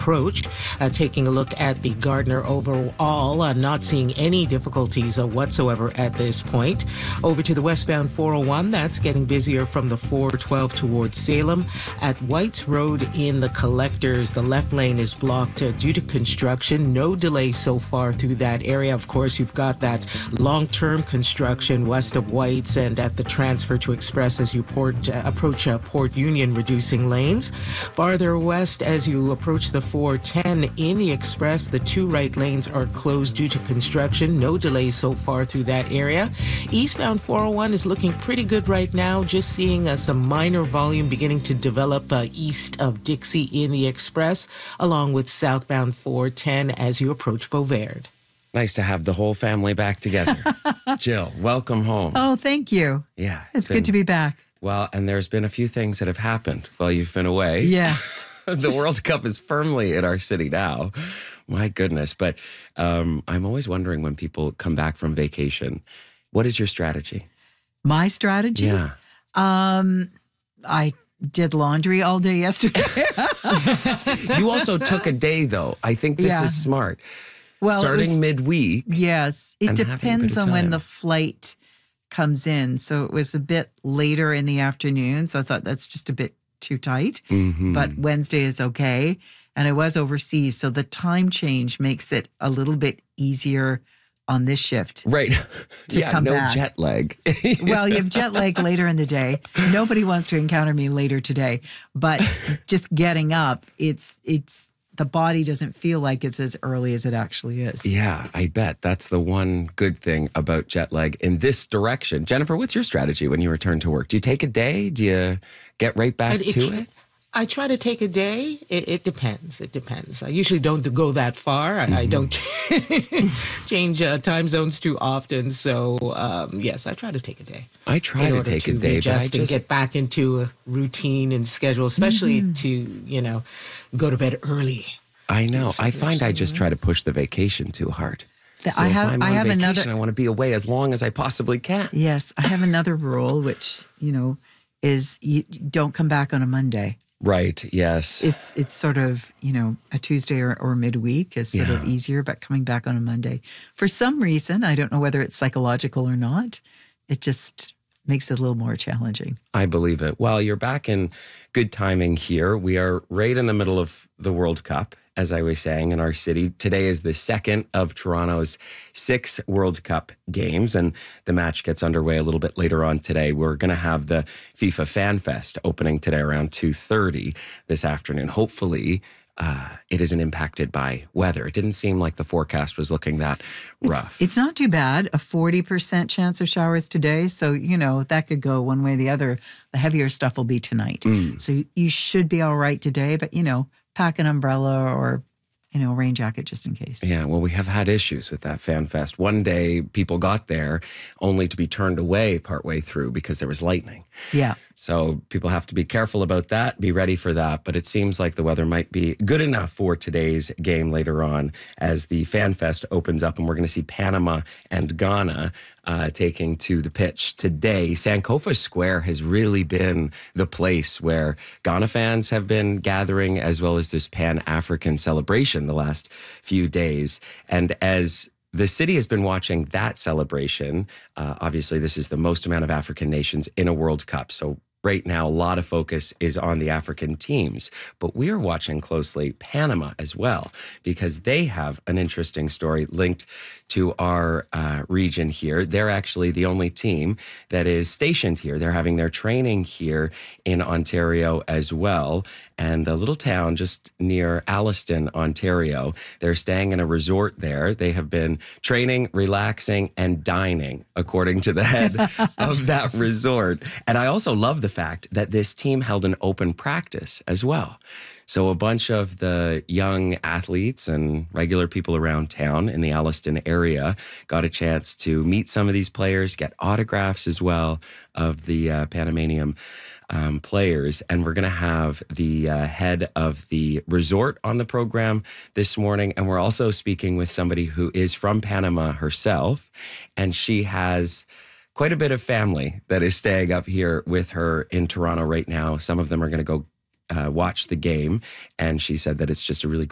approach. Taking a look at the Gardner overall, not seeing any difficulties whatsoever at this point. Over to the westbound 401, that's getting busier from the 412 towards Salem. At White's Road in the Collectors, the left lane is blocked due to construction. No delay so far through that area. Of course, you've got that long-term construction west of White's and at the transfer to Express as you approach Port Union, reducing lanes. Farther west, as you approach the 410 in the Express, the two right lanes are closed due to construction. No delays so far through that area. Eastbound 401 is looking pretty good right now. Just seeing some minor volume beginning to develop east of Dixie in the Express, along with southbound 410 as you approach Beauvert. Nice to have the whole family back together. Jill, welcome home. Oh, thank you. Yeah. It's good to be back. Well, and there's been a few things that have happened while you've been away. Yes. The World Cup is firmly in our city now. My goodness. But I'm always wondering when people come back from vacation, what is your strategy? My strategy? Yeah. I did laundry all day yesterday. You also took a day, though. I think this is smart. Well, starting midweek. Yes. It depends on when the flight comes in. So it was a bit later in the afternoon. So I thought that's just a bit too tight. Mm-hmm. But Wednesday is okay. And I was overseas. So the time change makes it a little bit easier on this shift. Right. To come back. Jet lag. Well, you have jet lag later in the day. Nobody wants to encounter me later today. But just getting up, it's the body doesn't feel like it's as early as it actually is. Yeah, I bet. That's the one good thing about jet lag in this direction. Jennifer, what's your strategy when you return to work? Do you take a day? Do you get right back to it? I try to take a day. It depends. It depends. I usually don't go that far. I don't change time zones too often. So, yes, I try to take a day. I try to take a day, but I just get back into a routine and schedule, especially to, go to bed early. I know. I find I just try to push the vacation too hard. So I if I'm on vacation, another. I want to be away as long as I possibly can. Yes, I have another rule, which is you don't come back on a Monday. Right. Yes. It's sort of, a Tuesday or midweek is sort of easier, but coming back on a Monday, for some reason, I don't know whether it's psychological or not, it just makes it a little more challenging. I believe it. Well, you're back in good timing here. We are right in the middle of the World Cup, as I was saying, in our city. Today is the second of Toronto's 6 World Cup games, and the match gets underway a little bit later on today. We're going to have the FIFA Fan Fest opening today around 2:30 this afternoon. Hopefully, it isn't impacted by weather. It didn't seem like the forecast was looking that rough. It's not too bad. A 40% chance of showers today. So, that could go one way or the other. The heavier stuff will be tonight. So you should be all right today, but, pack an umbrella or, rain jacket just in case. Yeah, well, we have had issues with that Fan Fest. One day, people got there only to be turned away partway through because there was lightning. Yeah. So people have to be careful about that, be ready for that. But it seems like the weather might be good enough for today's game later on as the Fan Fest opens up, and we're going to see Panama and Ghana taking to the pitch today. Sankofa Square has really been the place where Ghana fans have been gathering, as well as this Pan-African celebration the last few days. And as the city has been watching that celebration, obviously this is the most amount of African nations in a World Cup. So right now, a lot of focus is on the African teams, but we are watching closely Panama as well, because they have an interesting story linked to our region here. They're actually the only team that is stationed here. They're having their training here in Ontario as well. And a little town just near Alliston, Ontario. They're staying in a resort there. They have been training, relaxing, and dining, according to the head of that resort. And I also love the fact that this team held an open practice as well. So a bunch of the young athletes and regular people around town in the Alliston area got a chance to meet some of these players, get autographs as well of the Panamanian players. And we're going to have the head of the resort on the program this morning. And we're also speaking with somebody who is from Panama herself. And she has quite a bit of family that is staying up here with her in Toronto right now. Some of them are going to go watch the game. And she said that it's just a really great